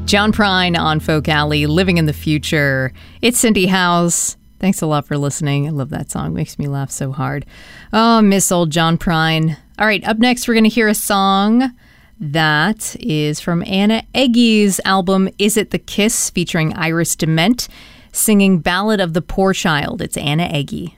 John Prine on Folk Alley, Living in the Future. It's Cindy House. Thanks a lot for listening. I love that song. Makes me laugh so hard. Oh, miss old John Prine. All right, up next, we're going to hear a song that is from Anna Eggy's album, Is It the Kiss, featuring Iris DeMent, singing Ballad of the Poor Child. It's Anna Eggy.